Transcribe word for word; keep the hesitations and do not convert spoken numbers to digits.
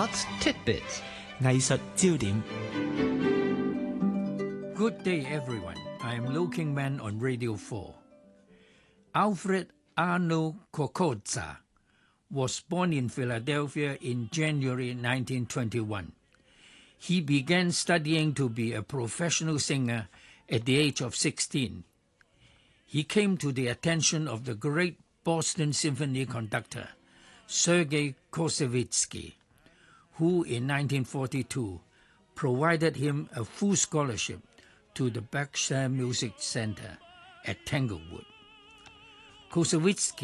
Arts Tidbits. 藝術焦點。 Good day, everyone. I am Looking Man on Radio four. Alfred Arno Kokoza was born in Philadelphia in January nineteen twenty-one. He began studying to be a professional singer at the age of sixteen. He came to the attention of the great Boston Symphony conductor, Sergei Koussevitzky, who in nineteen forty-two provided him a full scholarship to the Berkshire Music Center at Tanglewood. Koussevitzky